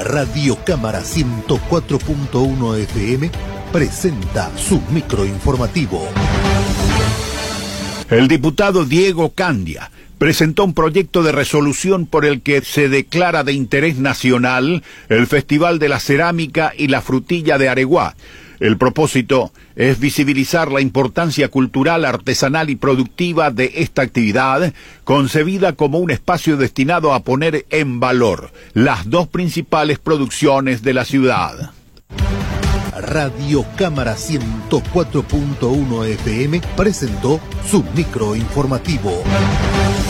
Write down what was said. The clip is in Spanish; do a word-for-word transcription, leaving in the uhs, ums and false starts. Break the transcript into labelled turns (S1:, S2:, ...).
S1: Radio Cámara ciento cuatro punto uno F M presenta su microinformativo.
S2: El diputado Diego Candia presentó un proyecto de resolución por el que se declara de interés nacional el Festival de la Cerámica y la Frutilla de Areguá. El propósito es visibilizar la importancia cultural, artesanal y productiva de esta actividad, concebida como un espacio destinado a poner en valor las dos principales producciones de la ciudad.
S1: Radio Cámara ciento cuatro punto uno F M presentó su microinformativo.